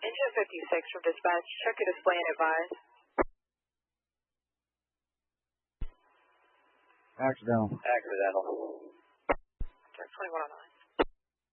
Engine 56 from dispatch. Check your display and advise. Accidental. Accidental.